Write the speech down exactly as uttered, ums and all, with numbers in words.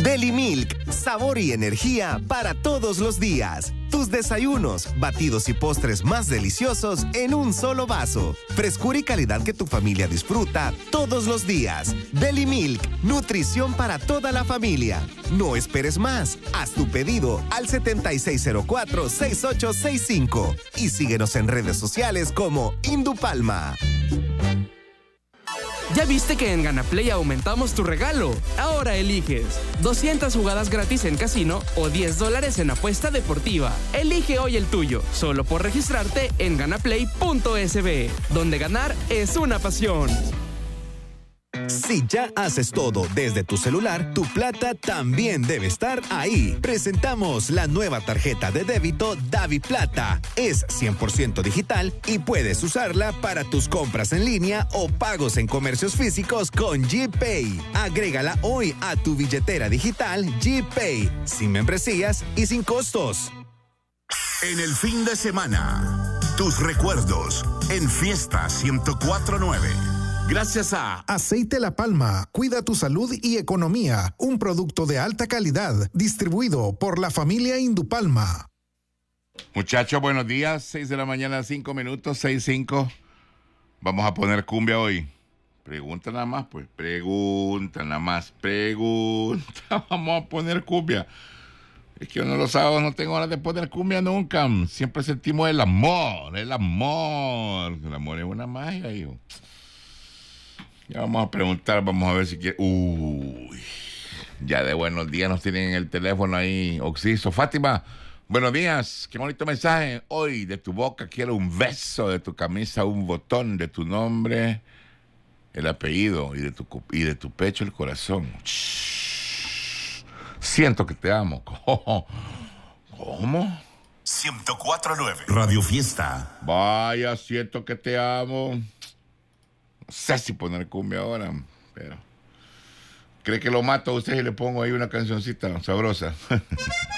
Deli Milk, sabor y energía para todos los días. Tus desayunos, batidos y postres más deliciosos en un solo vaso. Frescura y calidad que tu familia disfruta todos los días. Deli Milk, nutrición para toda la familia. No esperes más. Haz tu pedido al setenta y seis cero cuatro, sesenta y ocho sesenta y cinco y síguenos en redes sociales como Indupalma. ¿Ya viste que en Ganaplay aumentamos tu regalo? Ahora eliges doscientas jugadas gratis en casino o diez dólares en apuesta deportiva. Elige hoy el tuyo, solo por registrarte en ganaplay punto es be, donde ganar es una pasión. Si ya haces todo desde tu celular, tu plata también debe estar ahí. Presentamos la nueva tarjeta de débito DaviPlata. Es cien por ciento digital y puedes usarla para tus compras en línea o pagos en comercios físicos con GPay. Agrégala hoy a tu billetera digital GPay, sin membresías y sin costos. En el fin de semana, tus recuerdos en Fiesta ciento cuatro punto nueve. Gracias a Aceite La Palma, cuida tu salud y economía. Un producto de alta calidad, distribuido por la familia Indupalma. Muchachos, buenos días. seis de la mañana, cinco minutos, seis cinco. Vamos a poner cumbia hoy. Pregunta nada más, pues. Pregunta nada más, pregunta. Vamos a poner cumbia. Es que uno los sábados no tengo ganas de poner cumbia nunca. Siempre sentimos el amor, el amor. El amor es una magia, hijo. Ya vamos a preguntar, vamos a ver si quiere. Uy, ya de buenos días nos tienen en el teléfono ahí, Oxiso. Fátima, buenos días, qué bonito mensaje. Hoy de tu boca quiero un beso, de tu camisa un botón, de tu nombre el apellido y de tu, y de tu pecho el corazón. Shh. Siento que te amo. ¿Cómo? ciento cuatro punto nueve Radio Fiesta. Vaya, siento que te amo. No sé si poner cumbia ahora, pero... ¿Cree que lo mato a usted y le pongo ahí una cancioncita sabrosa?